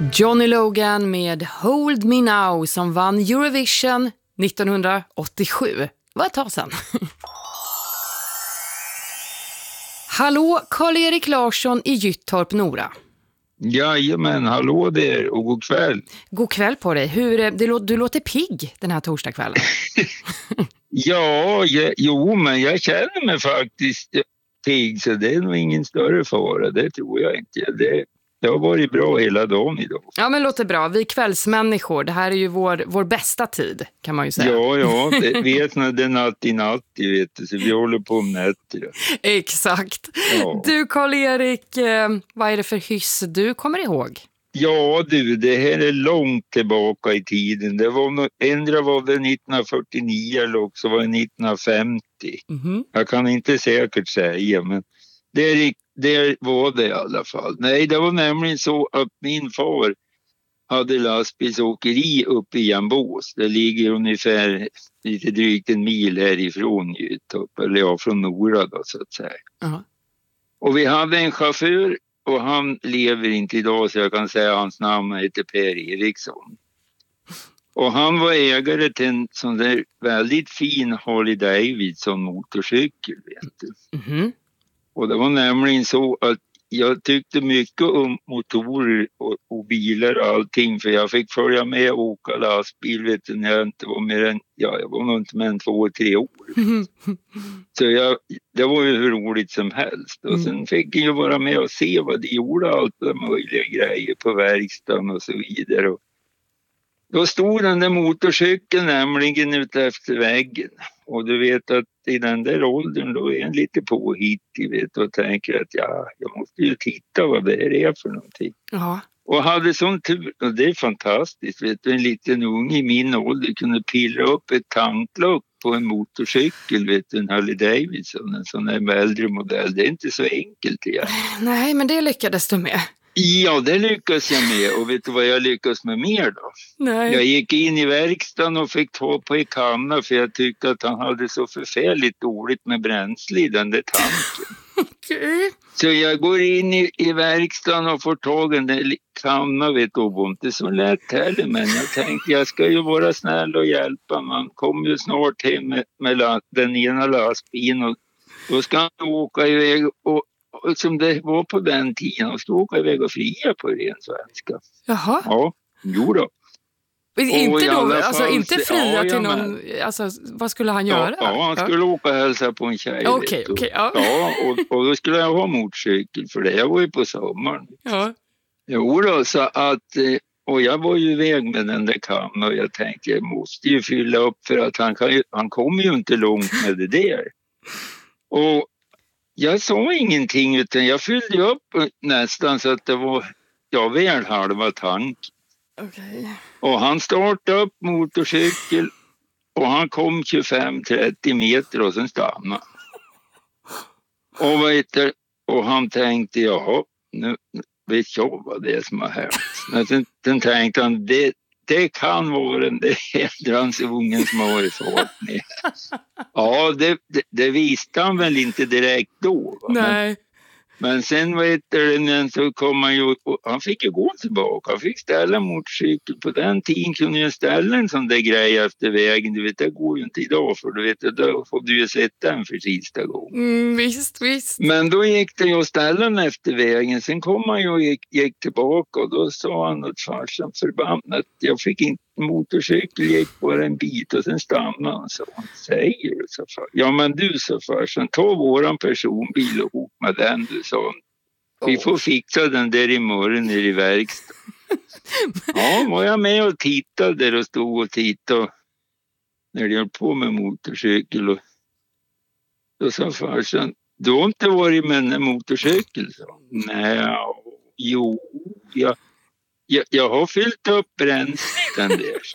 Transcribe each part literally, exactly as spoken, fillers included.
Johnny Logan med Hold Me Now som vann Eurovision nittonhundraåttiosju. Det var ett tag sedan. Hallå, Karl-Erik Larsson i Gyttorp, Nora. Jajamän, hallå där och god kväll. God kväll på dig. Hur, det lå, du låter pigg den här torsdagskvällen. ja, jag, jo men jag känner mig faktiskt pigg så det är nog ingen större fara. Det tror jag inte. Det, det har varit bra hela dagen idag. Ja men låter bra. Vi kvällsmänniskor, det här är ju vår, vår bästa tid kan man ju säga. Ja, ja. Det, vet när det är natt i natt, vet du, så vi håller på om nätter. Exakt. Ja. Du Karl-Erik, eh, vad är det för hyss du kommer ihåg? Ja du, det här är långt tillbaka i tiden. Det var ändra var det nittonhundrafyrtionio eller också var det nittonhundrafemtio. Mm-hmm. Jag kan inte säkert säga, men det, är, det var det i alla fall. Nej, det var nämligen så att min far hade lastbilsåkeri uppe i Jambås. Det ligger ungefär lite drygt en mil härifrån Gyttorp, eller ja, från Nora då så att säga. Uh-huh. Och vi hade en chaufför. Och han lever inte idag så jag kan säga hans namn heter Per Eriksson. Och han var ägare till en sån där väldigt fin Harley Davidson motorcykel, vet du. Mm-hmm. Och det var nämligen så att jag tyckte mycket om motorer och, och bilar och allting. För jag fick följa med och åka lastbil, vet du, när jag inte var mer än, ja, jag var nog inte mer än två, tre år. Mm. Så jag, det var ju hur roligt som helst. Och sen fick jag ju vara med och se vad de gjorde, allt de möjliga grejer på verkstaden och så vidare. Och då stod den där motorcykeln nämligen ute efter väggen. Och du vet att i den där åldern då är en lite påhittig, vet du, och tänker att ja, jag måste ju titta vad det är för någonting. Ja. Och hade sån tur, och det är fantastiskt, vet du, en liten ung i min ålder kunde pilla upp ett tanklock på en motorcykel, vet du, en Harley Davidson, en sån här äldre modell. Det är inte så enkelt igen. Nej, men det lyckades du med. Ja, det lyckas jag med. Och vet du vad jag lyckas med mer då? Nej. Jag gick in i verkstaden och fick ta på i kanna för jag tyckte att han hade så förfärligt dåligt med bränsle i den där tanken. Okay. Så jag går in i, i verkstaden och får tag i den där kanna, vet du, och inte så lätt heller. Men jag tänkte jag ska ju vara snäll och hjälpa. Man kommer ju snart hem med, med la, den ena lastbilen och då ska han åka iväg och som det var på den tiden och stod iväg och fria på ren svenska. Jaha. Ja, jo då. Inte då, fall, alltså inte fria ja, till någon, alltså vad skulle han göra? Ja, ja han skulle ja. åka och hälsa på en tjej. Okej, okej. Ja, ja och, och då skulle jag ha motorcykel för det, jag var ju på sommaren. Ja. Jo då, så att, och jag var ju iväg med den där kammen och jag tänkte jag måste ju fylla upp för att han, kan ju, han kommer ju inte långt med det där. Och jag sa ingenting utan jag fyllde upp nästan så att det var, ja, väl halva tank. Okay. Och han startade upp motorcykel och han kom tjugofem till trettio meter och sen stannade. Och, vet du, och han tänkte, ja, nu vet jag vad det är som har hänt. Men sen, sen tänkte han, det, det kan vara den där äldreansungen som har varit fart med. Ja, det, det, det visste han väl inte direkt då. Va? Nej. Men, men sen vet du, så kom han ju, han fick ju gå tillbaka. Han fick ställa motorcykel. På den tiden kunde jag ställa en sån där grej efter vägen. Du vet, det går ju inte idag för du vet, då får du ju sett den för sista gången. Mm, visst, visst. Men då gick det ju att ställa den efter vägen. Sen kom han ju och gick, gick tillbaka och då sa han att farsan förbannat. Jag fick inte motorcykel, gick bara en bit och sen stannade han. Så han säger du så far. Ja men du så farsan, ta våran personbil ihop med den du sa. Vi får fixa den där imorgon nere i verkstaden. Ja, var jag med och tittade där och stod och tittade när de höll på med motorcykel och då sa farsan, du har inte varit med en motorcykel? Så. Nej, jo, jag, jag, jag har fyllt upp bränslen där. Så.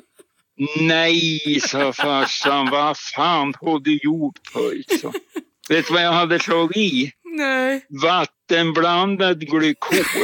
Nej, sa farsan, vad fan har du gjort pojk? Så. Vet du vad jag hade slagit i? Nej. Vattenblandad glykol.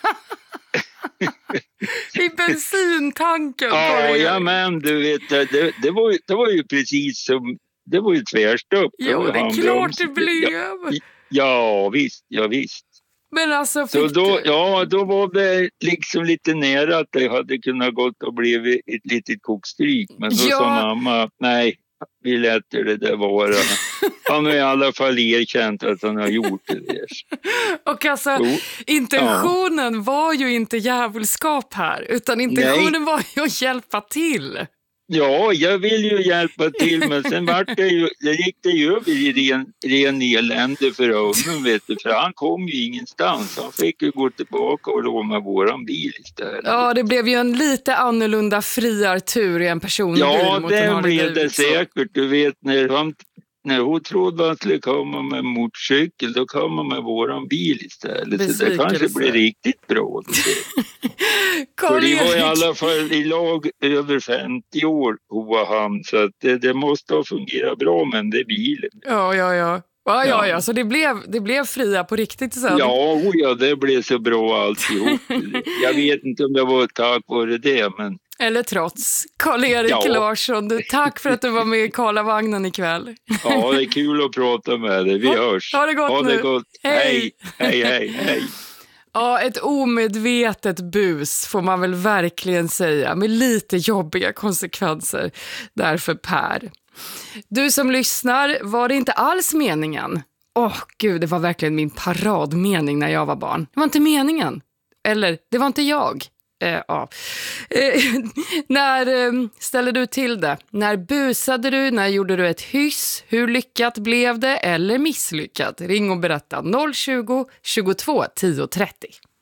I bensintanken. Ja, ja, men du vet, det, det, var ju, det var ju precis som, det var ju tvärstopp. Ja, det är klart det blev. Ja, ja visst, ja visst. Men alltså, så fick då, du... ja, då var det liksom lite nära att det hade kunnat gått och blivit ett litet kokstryk. Men då Ja. sa mamma, nej, vi lät det där vara. Han har i alla fall erkänt att han har gjort det där. Och alltså, Jo. intentionen ja. var ju inte djävulskap här, utan intentionen nej. var ju att hjälpa till. Ja, jag vill ju hjälpa till, men sen vart det ju, det gick det ju över i ren, ren elände för honom, vet du, för han kom ju ingenstans. Han fick ju gå tillbaka och låna våran bil istället. Ja, det blev ju en lite annorlunda friartur i en personbil. Ja, mot det en blev det säkert. Du vet, när han... När hon trodde att han skulle komma med en motorcykel, då kom han med våran bil istället. Så det kanske blir riktigt bra. För det var i alla fall i lag över femtio år, hon och han. Så att det, det måste ha fungerat bra med den bilen. Ja, ja, ja. Ja, ja, ja. Så det blev, det blev fria på riktigt sen? Ja, oh ja, det blev så bra alltihop. Jag vet inte om det var tack vare det, men... Eller trots. Karl-Erik ja. Larsson, du, tack för att du var med i Karlavagnen ikväll. Ja, det är kul att prata med dig. Vi ha, hörs. Ha det gott ha nu. Det gott. Hej. Hej, hej, hej. Ja, ett omedvetet bus får man väl verkligen säga, med lite jobbiga konsekvenser där för Per. Du som lyssnar, var det inte alls meningen? Åh oh, gud, det var verkligen min paradmening när jag var barn. Det var inte meningen. Eller, det var inte jag. Eh, ja. eh, när eh, ställde du till det? När busade du? När gjorde du ett hyss? Hur lyckat blev det? Eller misslyckat? Ring och berätta noll tjugo, tjugotvå, tio trettio.